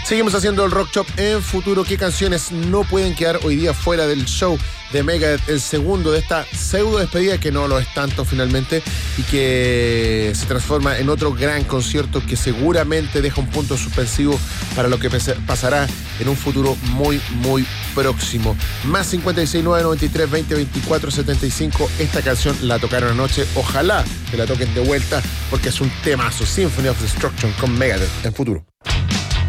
Seguimos haciendo el Rock Shop en Futuro. ¿Qué canciones no pueden quedar hoy día fuera del show de Megadeth? El segundo de esta pseudo despedida, que no lo es tanto finalmente, y que se transforma en otro gran concierto que seguramente deja un punto suspensivo para lo que pasará en un futuro muy, muy próximo. Más 56993202475. Esta canción la tocaron anoche. Ojalá que la toquen de vuelta porque es un temazo. Symphony of Destruction con Megadeth en Futuro.